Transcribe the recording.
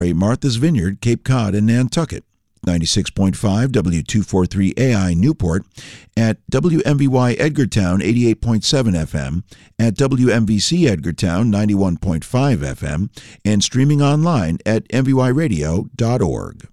Martha's Vineyard, Cape Cod, and Nantucket. 96.5 W243AI Newport, at WMVY Edgartown 88.7 FM, at WMVC Edgartown 91.5 FM, and streaming online at mvyradio.org.